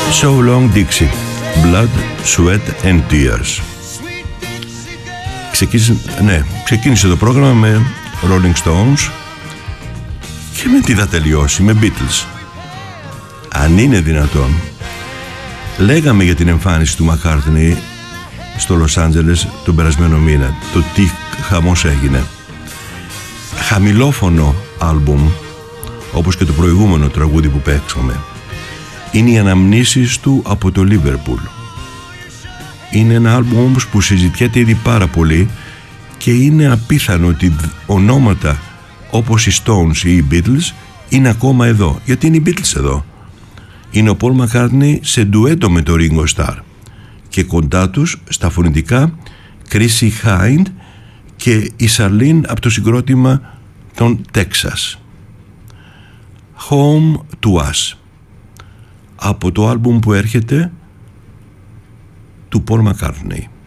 So Long Dixie, Blood, Sweat and Tears. Ξεκίνησε το πρόγραμμα με Rolling Stones και με τι θα τελειώσει, με Beatles. Αν είναι δυνατόν. Λέγαμε για την εμφάνιση του McCartney στο Λος Άντζελες τον περασμένο μήνα, το τι χαμός έγινε. Χαμηλόφωνο άλμπουμ, όπως και το προηγούμενο τραγούδι που παίξαμε. Είναι οι αναμνήσεις του από το Λίβερπουλ. Είναι ένα άλμπουμ όμως που συζητιέται ήδη πάρα πολύ και είναι απίθανο ότι ονόματα όπως οι Stones ή οι Beatles είναι ακόμα εδώ. Γιατί είναι οι Beatles εδώ. Είναι ο Paul McCartney σε ντουέτο με το Ringo Starr και κοντά τους στα φωνητικά Chrissie Hynde και η Charlene από το συγκρότημα των Texas. Home to Us, από το άλμπουμ που έρχεται του Paul McCartney.